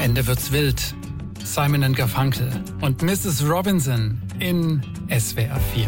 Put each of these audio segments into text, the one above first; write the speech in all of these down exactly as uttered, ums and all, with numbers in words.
Ende wird's wild. Simon and Garfunkel und Missus Robinson in S W R vier.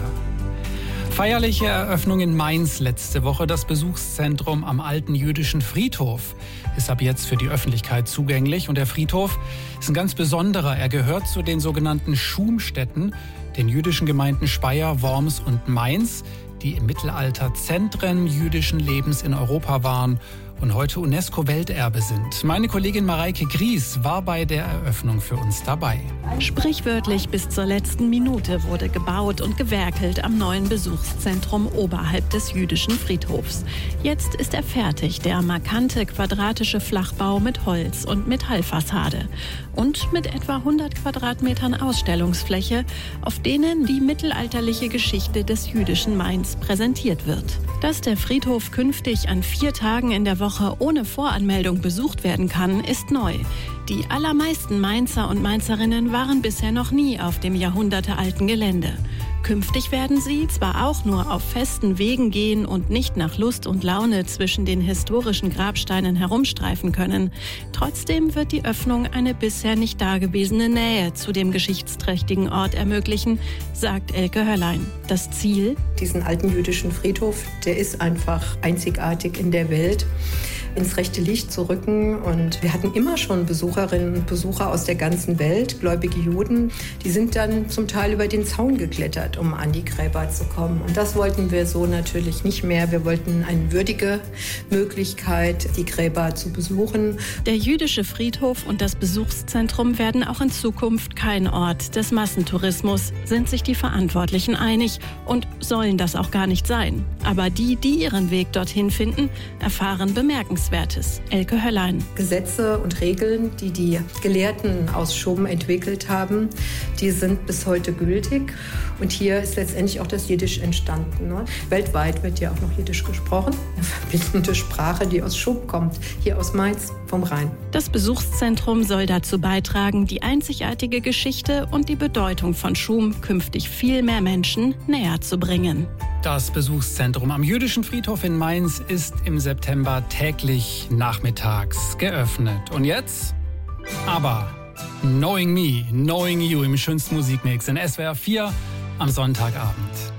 Feierliche Eröffnung in Mainz letzte Woche. Das Besuchszentrum am alten jüdischen Friedhof ist ab jetzt für die Öffentlichkeit zugänglich. Und der Friedhof ist ein ganz besonderer. Er gehört zu den sogenannten Schumstätten, den jüdischen Gemeinden Speyer, Worms und Mainz, die im Mittelalter Zentren jüdischen Lebens in Europa waren und heute UNESCO-Welterbe sind. Meine Kollegin Mareike Gries war bei der Eröffnung für uns dabei. Sprichwörtlich bis zur letzten Minute wurde gebaut und gewerkelt am neuen Besuchszentrum oberhalb des jüdischen Friedhofs. Jetzt ist er fertig, der markante quadratische Flachbau mit Holz- und Metallfassade. Und mit etwa hundert Quadratmetern Ausstellungsfläche, auf denen die mittelalterliche Geschichte des jüdischen Mainz präsentiert wird. Dass der Friedhof künftig an vier Tagen in der Woche ohne Voranmeldung besucht werden kann, ist neu. Die allermeisten Mainzer und Mainzerinnen waren bisher noch nie auf dem jahrhundertealten Gelände. Künftig werden sie zwar auch nur auf festen Wegen gehen und nicht nach Lust und Laune zwischen den historischen Grabsteinen herumstreifen können. Trotzdem wird die Öffnung eine bisher nicht dagewesene Nähe zu dem geschichtsträchtigen Ort ermöglichen, sagt Elke Hörlein. Das Ziel? Diesen alten jüdischen Friedhof, der ist einfach einzigartig in der Welt, ins rechte Licht zu rücken. Und wir hatten immer schon Besucherinnen und Besucher aus der ganzen Welt, gläubige Juden. Die sind dann zum Teil über den Zaun geklettert, um an die Gräber zu kommen. Und das wollten wir so natürlich nicht mehr. Wir wollten eine würdige Möglichkeit, die Gräber zu besuchen. Der jüdische Friedhof und das Besuchszentrum werden auch in Zukunft kein Ort des Massentourismus, sind sich die Verantwortlichen einig und sollen das auch gar nicht sein. Aber die, die ihren Weg dorthin finden, erfahren Bemerkenswertes. Elke Hörlein. Gesetze und Regeln, die die Gelehrten aus Schum entwickelt haben, die sind bis heute gültig. Und hier ist letztendlich auch das Jiddisch entstanden. Ne? Weltweit wird ja auch noch Jiddisch gesprochen. Eine verbindende Sprache, die aus Schum kommt, hier aus Mainz vom Rhein. Das Besuchszentrum soll dazu beitragen, die einzigartige Geschichte und die Bedeutung von Schum künftig viel mehr Menschen näher zu bringen. Das Besuchszentrum am jüdischen Friedhof in Mainz ist im September täglich nachmittags geöffnet. Und jetzt? Aber Knowing Me, Knowing You im schönsten Musikmix in S W R vier am Sonntagabend.